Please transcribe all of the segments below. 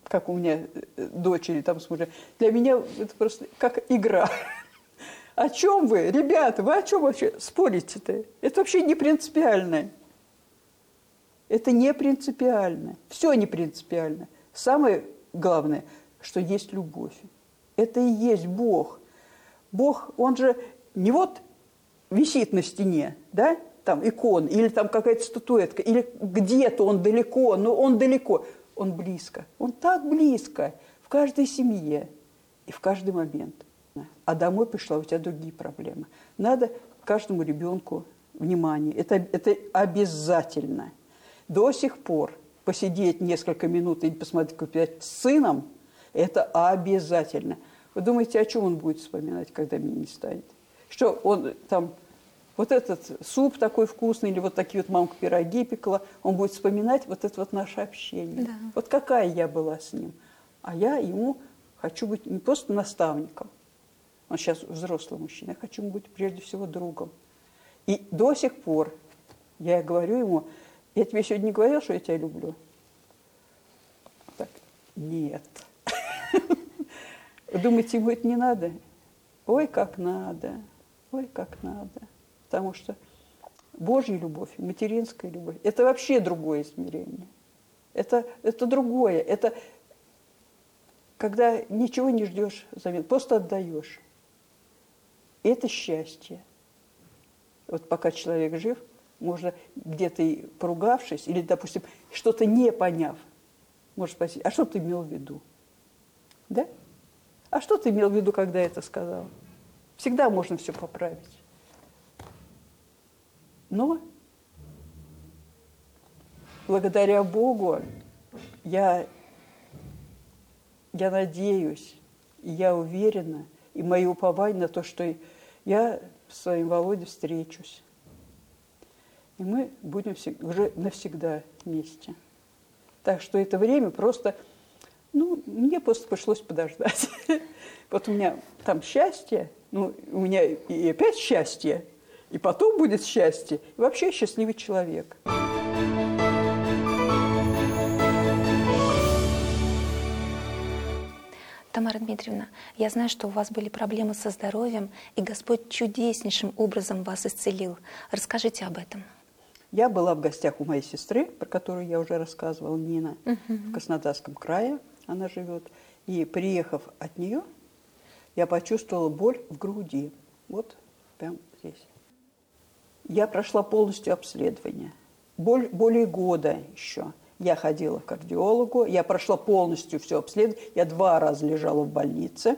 как у меня дочери там с мужем. Для меня это просто как игра. О чем вы, ребята, вы о чем вообще спорите-то? Это вообще не принципиально. Это не принципиально. Все не принципиально. Самое главное, что есть любовь. Это и есть Бог. Бог, он же не вот висит на стене, да, там икон, или там какая-то статуэтка, или где-то он далеко, но он далеко. Он близко. Он так близко в каждой семье и в каждый момент. А домой пришла, у тебя другие проблемы. Надо каждому ребенку внимание. Это обязательно. До сих пор посидеть несколько минут и посмотреть с сыном – это обязательно. Вы думаете, о чем он будет вспоминать, когда меня не станет? Что он там, вот этот суп такой вкусный, или вот такие вот мамка пироги пекла, он будет вспоминать вот это вот наше общение. Да. Вот какая я была с ним. А я ему хочу быть не просто наставником, он сейчас взрослый мужчина, я хочу ему быть прежде всего другом. И до сих пор я говорю ему, я тебе сегодня не говорила, что я тебя люблю? Так, нет. Вы думаете, ему это не надо? Ой, как надо. Ой, как надо. Потому что Божья любовь, материнская любовь, это вообще другое измерение. Это другое. Это когда ничего не ждешь взамен, просто отдаешь. И это счастье. Вот пока человек жив, можно где-то и поругавшись, или, допустим, что-то не поняв, может спросить, а что ты имел в виду? Да? А что ты имел в виду, когда это сказал? Всегда можно все поправить. Но благодаря Богу я надеюсь, и я уверена, и мои упования на то, что я с своим Володей встречусь. И мы будем уже навсегда вместе. Так что это время просто, мне просто пришлось подождать. Вот у меня там счастье, у меня и опять счастье, и потом будет счастье. И вообще я счастливый человек. Тамара Дмитриевна, я знаю, что у вас были проблемы со здоровьем, и Господь чудеснейшим образом вас исцелил. Расскажите об этом. Я была в гостях у моей сестры, про которую я уже рассказывала, Нина, в Краснодарском крае она живет. И приехав от нее, я почувствовала боль в груди. Вот прямо здесь. Я прошла полностью обследование. Более года еще. Я ходила к кардиологу, я прошла полностью все обследование. Я 2 раза лежала в больнице.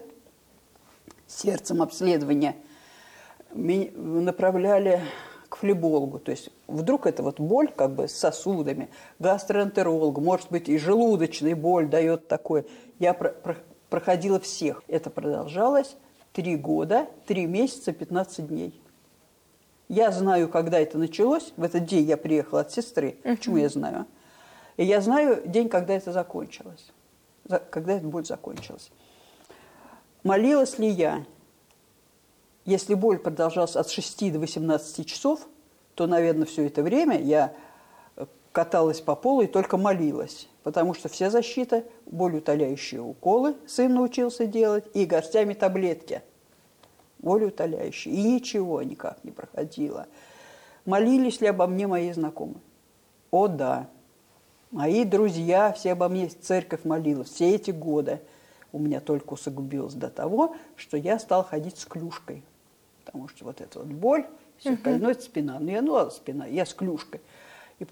Сердцем обследования меня направляли к флебологу. То есть вдруг это вот боль как бы с сосудами, гастроэнтерологу, может быть и желудочная боль дает такое. Я проходила всех. Это продолжалось 3 года, 3 месяца, 15 дней. Я знаю, когда это началось. В этот день я приехала от сестры. Почему я знаю? И я знаю день, когда это закончилось. Когда эта боль закончилась. Молилась ли я? Если боль продолжалась от 6 до 18 часов, то, наверное, все это время я каталась по полу и только молилась. Потому что вся защита, болеутоляющие уколы сын научился делать, и горстями таблетки болеутоляющие. И ничего никак не проходило. Молились ли обо мне мои знакомые? О, да. Мои друзья, все обо мне, церковь молилась. Все эти годы у меня только усугубилось до того, что я стала ходить с клюшкой. Потому что вот эта вот боль, все кольнет спина. Спина, я с клюшкой. И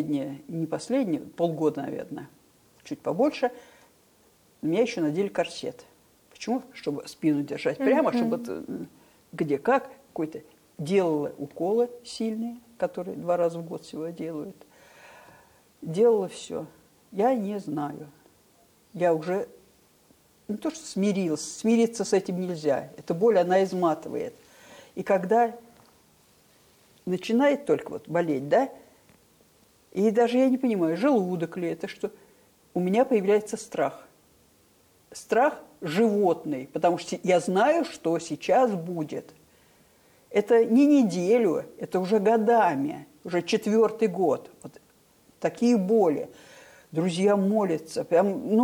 полгода, наверное, чуть побольше, на меня еще надели корсет. Почему? Чтобы спину держать прямо, чтобы где как, какой-то делала уколы сильные, которые 2 раза в год всего делают. Делала все. Я не знаю. Я уже не то что смирилась, смириться с этим нельзя. Эта боль, она изматывает. И когда начинает только вот болеть, да, и даже я не понимаю, желудок ли это, что у меня появляется страх. Страх животный, потому что я знаю, что сейчас будет. Это не неделю, это уже годами, уже 4-й год. Вот такие боли. Друзья молятся, прям,